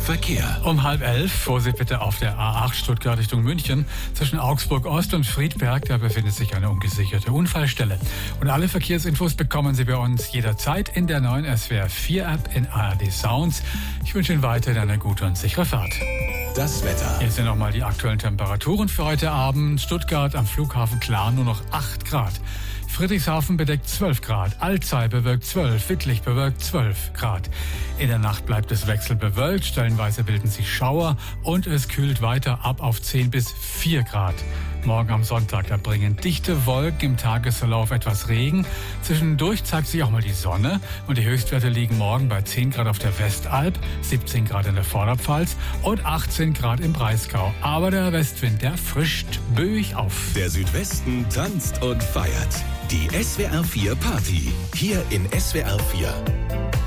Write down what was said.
Verkehr. Um 10:30, Vorsicht bitte auf der A8 Stuttgart Richtung München. Zwischen Augsburg Ost und Friedberg, da befindet sich eine ungesicherte Unfallstelle. Und alle Verkehrsinfos bekommen Sie bei uns jederzeit in der neuen SWR 4 App in ARD Sounds. Ich wünsche Ihnen weiterhin eine gute und sichere Fahrt. Das Wetter. Hier sind nochmal die aktuellen Temperaturen für heute Abend. Stuttgart am Flughafen klar, nur noch 8 Grad. Friedrichshafen bedeckt 12 Grad, Alzey bewölkt 12, Wittlich bewölkt 12 Grad. In der Nacht bleibt es wechselbewölkt, stellenweise bilden sich Schauer und es kühlt weiter ab auf 10 bis 4 Grad. Morgen am Sonntag, da bringen dichte Wolken im Tagesverlauf etwas Regen. Zwischendurch zeigt sich auch mal die Sonne und die Höchstwerte liegen morgen bei 10 Grad auf der Westalb, 17 Grad in der Vorderpfalz und 18 Grad im Breisgau. Aber der Westwind, der frischt böig auf. Der Südwesten tanzt und feiert. Die SWR 4 Party. Hier in SWR 4.